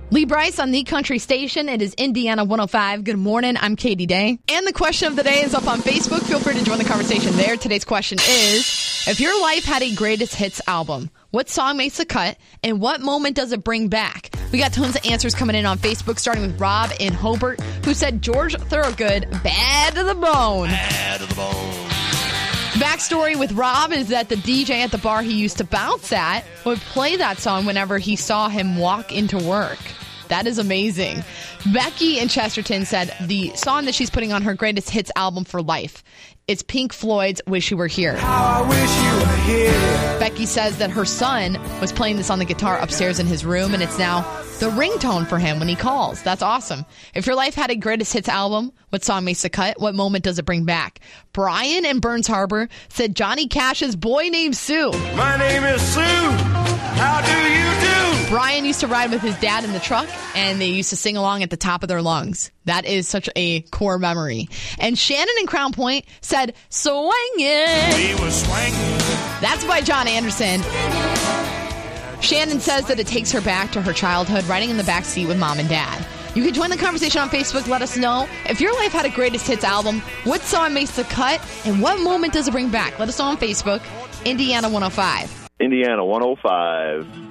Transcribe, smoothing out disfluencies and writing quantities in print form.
Lee Bryce on the Country Station. It is Indiana 105. Good morning. I'm Katie Day. And the question of the day is up on Facebook. Feel free to join the conversation there. Today's question is, if your life had a greatest hits album, what song makes the cut and what moment does it bring back? We got tons of answers coming in on Facebook, starting with Rob in Hobart, who said George Thorogood, Bad to the Bone. Bad to the bone. Backstory with Rob is that the DJ at the bar he used to bounce at would play that song whenever he saw him walk into work. That is amazing. Becky in Chesterton said the song that she's putting on her greatest hits album for life. It's Pink Floyd's Wish You Were Here. How I wish you were here. Becky says that her son was playing this on the guitar upstairs in his room, and it's now the ringtone for him when he calls. That's awesome. If your life had a greatest hits album, what song makes the cut? What moment does it bring back? Brian in Burns Harbor said Johnny Cash's Boy Named Sue. My name is Sue. How do you do? Brian used to ride with his dad in the truck, and they used to sing along at the top of their lungs. That is such a core memory. And Shannon in Crown Point said, Swingin'. We were swinging. That's by John Anderson. Shannon says that it takes her back to her childhood, riding in the back seat with mom and dad. You can join the conversation on Facebook. Let us know. If your life had a greatest hits album, what song makes the cut, and what moment does it bring back? Let us know on Facebook. Indiana 105. Indiana 105.